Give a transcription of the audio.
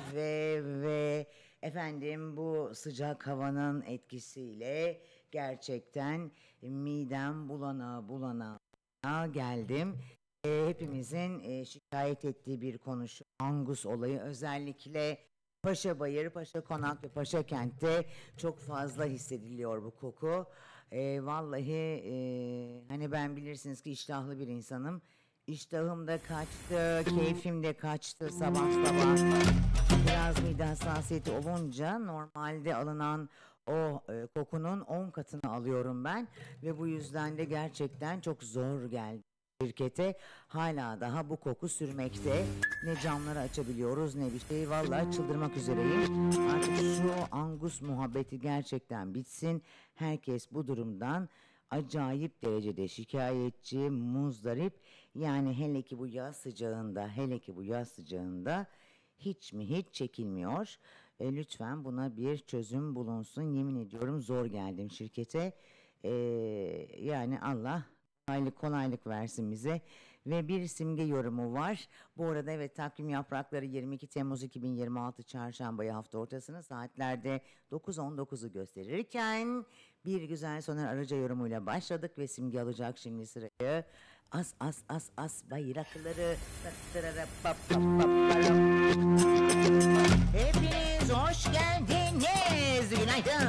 ve efendim bu sıcak havanın etkisiyle gerçekten midem bulana geldim. Hepimizin şikayet ettiği bir konu şu Angus olayı, özellikle Paşabayır, Paşakonak ve Paşakent'te çok fazla hissediliyor bu koku. Vallahi hani ben bilirsiniz ki iştahlı bir insanım. İştahım da kaçtı, keyfim de kaçtı sabah sabah. Biraz mide hassasiyeti olunca normalde alınan o kokunun 10 katını alıyorum ben ve bu yüzden de gerçekten çok zor geldi şirkete. Hala daha bu koku sürmekte. Ne camları açabiliyoruz ne bir şey. Vallahi çıldırmak üzereyim. Artık şu Angus muhabbeti gerçekten bitsin. Herkes bu durumdan acayip derecede şikayetçi, muzdarip. Yani hele ki bu yaz sıcağında hiç mi hiç çekilmiyor. Lütfen buna bir çözüm bulunsun. Yemin ediyorum zor geldim şirkete. E, Yani Allah kolaylık versin bize. Ve bir simge yorumu var. Bu arada evet, takvim yaprakları 22 Temmuz 2026 Çarşamba'yı hafta ortasını saatlerde 9.19'u gösterirken bir güzel Soner Arıca yorumuyla başladık ve simge alacak şimdi sırayı. As as as as bayrakları. Hepiniz hoş geldiniz. Günaydın.